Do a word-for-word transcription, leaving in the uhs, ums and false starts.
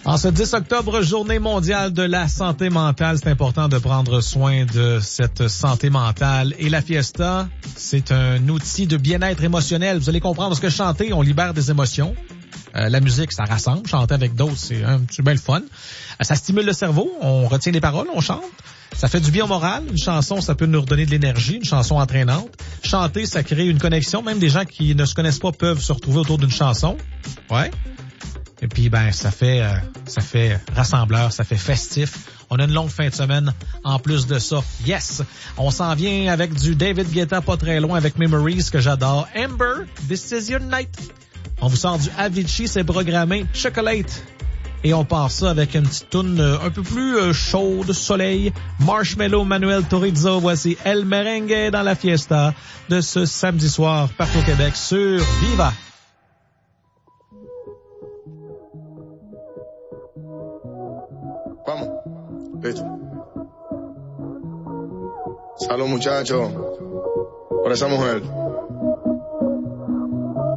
En ce dix octobre, journée mondiale de la santé mentale, c'est important de prendre soin de cette santé mentale. Et la fiesta, c'est un outil de bien-être émotionnel. Vous allez comprendre, parce que chanter, on libère des émotions. Euh, la musique, ça rassemble. Chanter avec d'autres, c'est un petit bel fun. Euh, ça stimule le cerveau. On retient les paroles, on chante. Ça fait du bien au moral. Une chanson, ça peut nous redonner de l'énergie. Une chanson entraînante. Chanter, ça crée une connexion. Même des gens qui ne se connaissent pas peuvent se retrouver autour d'une chanson. Ouais. Et puis, ben, ça fait, euh, ça fait rassembleur, ça fait festif. On a une longue fin de semaine en plus de ça. Yes! On s'en vient avec du David Guetta pas très loin avec Memories que j'adore. Amber, This Is Your Night. On vous sort du Avicii, c'est programmé. Chocolate. Et on part ça avec une petite toune euh, un peu plus euh, chaude, soleil. Marshmello, Manuel Turizo. Voici El Merengue dans la fiesta de ce samedi soir partout au Québec sur Viva. Vamos, listo. Salud, muchachos, por esa mujer.